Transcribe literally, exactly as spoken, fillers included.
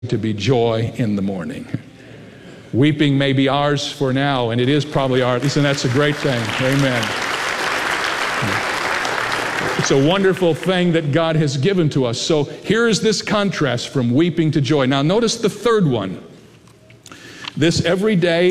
to be joy in the morning. Weeping may be ours for now, and it is probably ours, and that's a great thing. Amen. It's a wonderful thing that God has given to us. So here is this contrast from weeping to joy. Now notice the third one. This everyday